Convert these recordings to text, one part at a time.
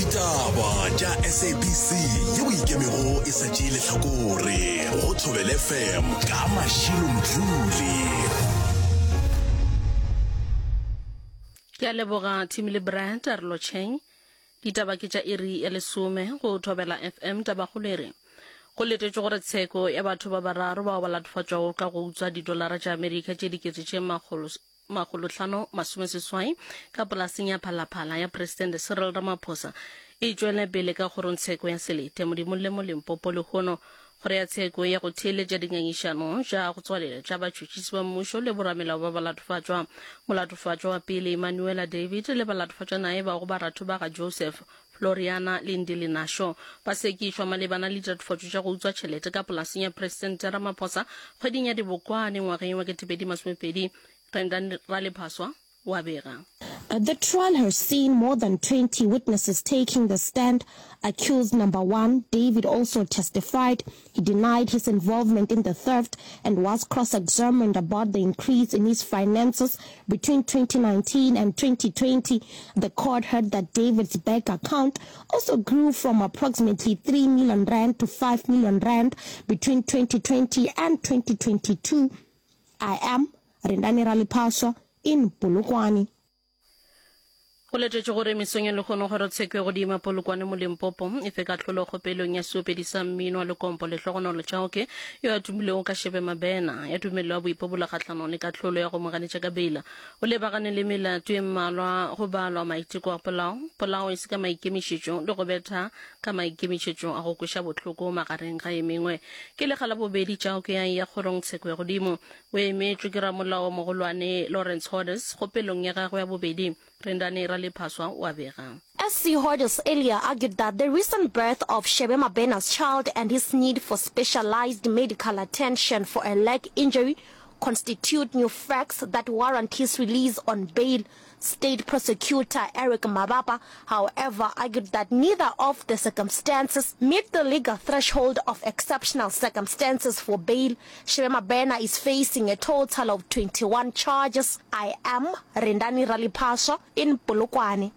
Ditaba tša SABC yeo ikemego e sa tšeele hlakore go Thobela FM ka Mashilo Mdluli. Ke a leboga Tim le Brand a re lotšheng. Ditaba ke tša iri ya 10 go Thobela FM. Taba go lere go letetšwe gore tsheko ya batho ba bararo bao ba latofatšwago ka go utswa $5 tša Amerika tše dikete tše 550 ka polaseng ya Phalaphala ya President Cyril Ramaphosa e tšwele pele ka gore tsheko ya Selete Modimo le Limpopo le kgono gore ya tsheko ya go theeletša dingangišano tša go tswalela tša batšhotšhisi ba mmušo le boramelao ba balatofatšwa. Molatofatšwa wa pele Emmanuela David le balatofatšwa nae ba go baratho ba ga Joseph Floriana Lindile Nasho ba sekišwa malebana le ditatofatšo tša go utswa tšhelete ka polaseng ya President Ramaphosa kgweding ya Dibokwane ngwageng wa 2020. Rendani Raliphaswa wa bega. The trial has seen more than 20 witnesses taking the stand. Accused number 1, David, also testified. He denied his involvement in the theft and was cross-examined about the increase in his finances between 2019 and 2020. The court heard that David's bank account also grew from approximately 3 million rand to 5 million rand between 2020 and 2022. I am Rendani Raliphaswa in Polokwane. Go letetšwe gore mesong le kgono gore tsheko go dima Polokwane mo Limpopo e fe ka tlholo kgopelong ya seopedisa mmino le kompo le tlhogonolo tšaoke yo a tumilego ka Shebe Mabena ya tumelelo boipobola kgatlhanong le ka tlholo ya go moganetša ka beila o lebagane le melato e mmalwa go balwa maiteko a polao e se ka maikemišetšo le go betha ka maikemišetšo a go kweša botlhoko magareng ga e mengwe ke legala bobedi tšaoke ya kgorong tsheko ya godimo o emetšwe ke ramolao mogolwane Lawrence Hodes kgopelong ya gagwe ya bobedi. Rendani Raliphaswa wa bega. SC Hodes earlier argued that the recent birth of Shebe Mabena's child and his need for specialized medical attention for a leg injury constitute new facts that warrant his release on bail. State Prosecutor Eric Mabapa, however, argued that neither of the circumstances meet the legal threshold of exceptional circumstances for bail. Shebe Mabena is facing a total of 21 charges. I am Rendani Raliphaswa in Polokwane.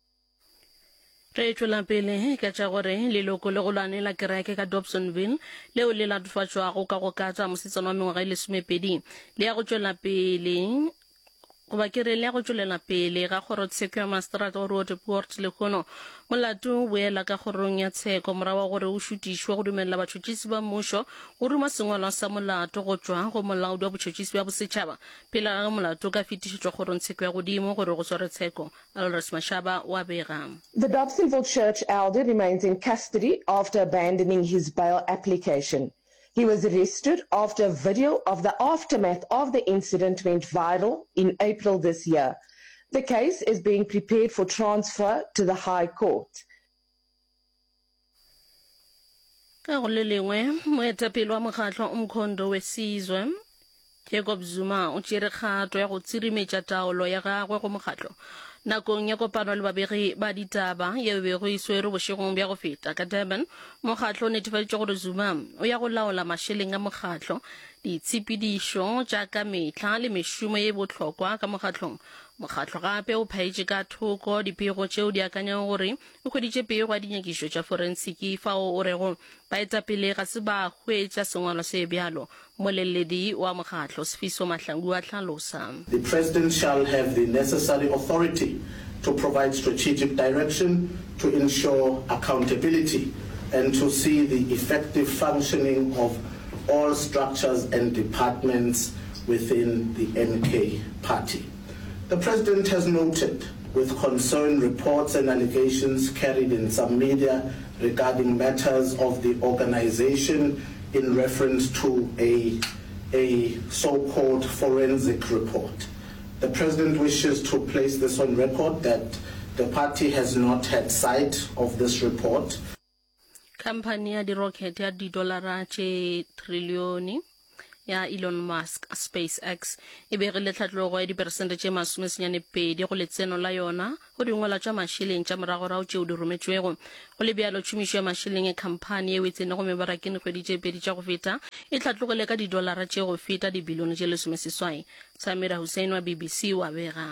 Re tšwela pele ka tša gore leloko le go lwanela kereke ka Dobsonville leo le latofatšwago ka go katša mosetsana wa mengwaga e 12 le ya go tšwela pele goba ke re le ya go tšwelela pele ga kgorotsheko ya Mastrata o Roodepoort le kgono molato o boela ka kgorong ya tsheko morago wa gore o šutišwe go dumelela batšhotšhisi ba mmušo go ruma sengwalwa sa molato go tšwa go molaodi wa botšhotšhisi ba bosetšhaba pele ga molato ka fetišetšwa kgorong tsheko ya godimo gore go sware tsheko. Alres Mashaba wa bega. The Dobsonville Church elder remains in custody after abandoning his bail application. He was arrested after a video of the aftermath of the incident went viral in April this year. The case is being prepared for transfer to the High Court. Ka go le lengwe moetapele wa mokgatlo o Mkhondo wesizwe Jacob Zuma o tšere kgato ya go tsirimetša taolo ya gagwe go mokgatlo nakong ya kopano le babegi ba ditaba yeo bego e swere bošegong bja go feta ka Durban. Mokgatlo o netefaditše gore Zuma o ya go laola mašeleng a mokgatlo ditshepedišo jaaka metla le mešomo ye bohlokwa ka mokgatlong. Mokgatlo gape o phaetše ka thoko dipego tšeo di akanyago gore o hweditše pego ya dinyakišo tša forensiki fao o rego baetapele ga se ba hwetša sengwalo se bjalo. Moleledi wa mokgatlo Sifiso Mahlangu a hlalosa. The President shall have the necessary authority to provide strategic direction, to ensure accountability, and to see the effective functioning of all structures and departments within the MK party. The President has noted with concern reports and allegations carried in some media regarding matters of the organization in reference to a so-called forensic report. The President wishes to place this on record that the party has not had sight of this report. Company ya di-rocket ya $1 tše trilione ya Elon Musk SpaceX e begile tlhatlogo ya diperesente tše 92 go letseno la yona go dingwala tša mašeleng tša moragorao tšeo di rometšwego go le bjalo tšomišo ya mašeleng e khamphane yeo e tsene go mebarakeng kgwedi tše pedi tša go feta e tlhatlogile ka $1 tše go feta dibilione tše 18. Samira Hussein wa BBC wa bega.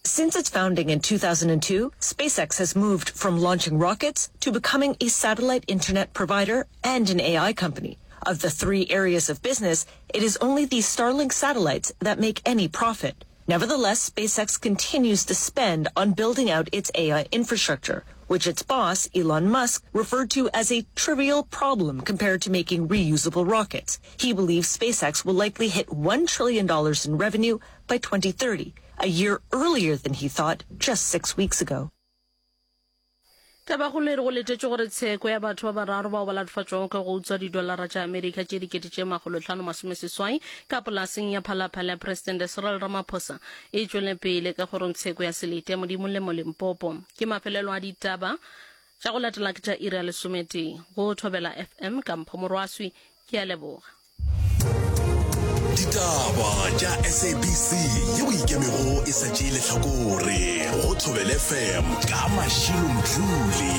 Since its founding in 2002, SpaceX has moved from launching rockets to becoming a satellite internet provider and an AI company. Of the 3 areas of business, it is only the Starlink satellites that make any profit. Nevertheless, SpaceX continues to spend on building out its AI infrastructure, which its boss, Elon Musk, referred to as a trivial problem compared to making reusable rockets. He believes SpaceX will likely hit $1 trillion in revenue by 2030, a year earlier than he thought just 6 weeks ago. taba go le re go letetse gore tsheko ya batho ba bararo bao ba latfatswang ka go utswa $1 tša amerika tše dikete tše 550 ka polaseng ya phalaphala ya president Cyril Ramaphosa e tšwele pele ka gore tsheko ya selete ya modimo le Limpopo ke mafelelo a ditaba tša go latela ke tša iri ya 11 go Thobela FM ka Mpho-Morwaswi ke a leboga. Ditaba tša SABC yeo ikemego e sa tšeele hlakore go Thobela FM ka Mashilo Mdluli.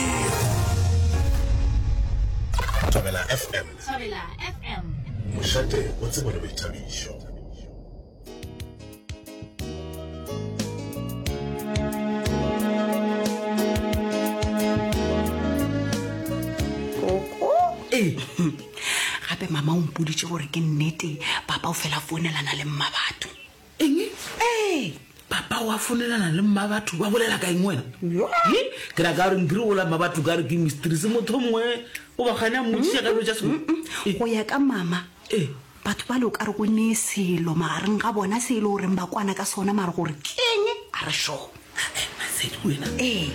Thobela FM. Thobela FM. Mošate o tsebo le boithabišo. Gape mama o mpoditse gore ke nnete papa o fela founelana le mmabatho. Eng? Papa wa fonelana le mmabatho ba bolela ka eng wena? Ke ra ka re ngiri o la mmabatho ka re ke mistress motho mongwe o ba gana motšha ka lo tša Go ya ka mama. Batho ba lo ka re go ne selo magareng ga bona selo gore ba kwana ka sona mara gore keng a re sho. Masedi wena.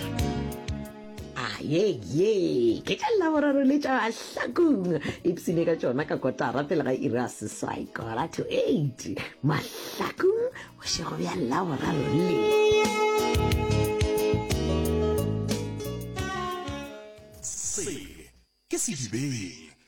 Ye ke ka la boraro le tša hlakong ipsine ka tšona ka kotara pele ga iri a seswai kora to 8 mahlakong o šego bja la boraro le Se ke sedibeng